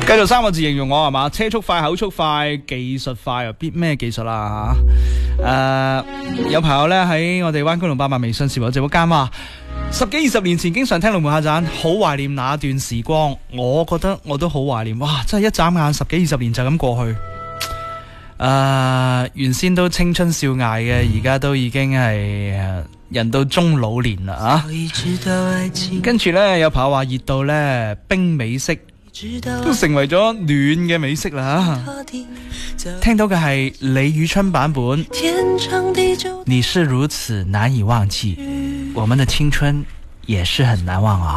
繼續3個字形容我係嘛？車速快、口速快、技術快啊！必咩技術啦吓？有朋友咧喺我哋灣區688微信視頻直播間話，10幾20年前經常聽龍門客棧，好懷念那段時光。我覺得我都好懷念，哇！真係一眨眼10幾20年就咁過去。原先都青春少艾嘅，而家都已經係人到中老年啦啊！跟住呢，有朋友話熱到呢冰美式都成為咗暖嘅美式啦。聽到嘅係李宇春版本，你是如此難以忘記，我們的青春也是很難忘啊。